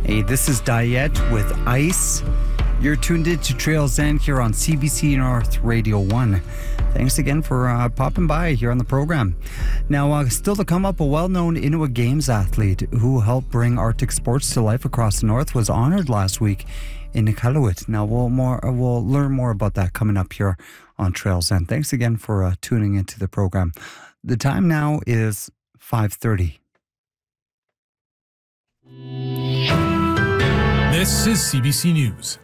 Hey, this is Diet with Ice. You're tuned in to Trails End here on CBC North Radio 1. Thanks again for popping by here on the program. Now, still to come up, a well-known Inuit Games athlete who helped bring Arctic sports to life across the north was honored last week in Iqaluit. Now, we'll learn more about that coming up here on Trails End. Thanks again for tuning into the program. The time now is 5:30. This is CBC News.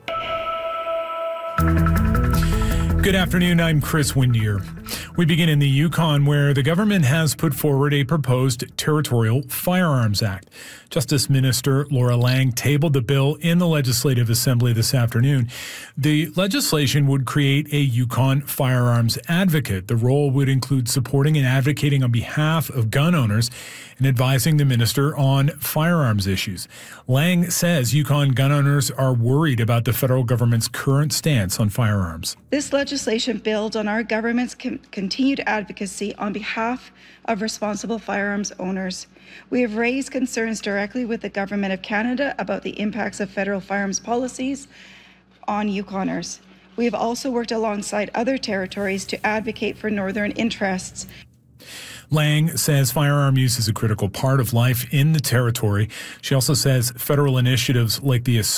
Good afternoon, I'm Chris Windier. We begin in the Yukon, where the government has put forward a proposed Territorial Firearms Act. Justice Minister Laura Lang tabled the bill in the Legislative Assembly this afternoon. The legislation would create a Yukon firearms advocate. The role would include supporting and advocating on behalf of gun owners and advising the minister on firearms issues. Lang says Yukon gun owners are worried about the federal government's current stance on firearms. This legislation builds on our government's continued advocacy on behalf of responsible firearms owners. We have raised concerns directly with the Government of Canada about the impacts of federal firearms policies on Yukoners. We have also worked alongside other territories to advocate for northern interests. Lang says firearm use is a critical part of life in the territory. She also says federal initiatives like the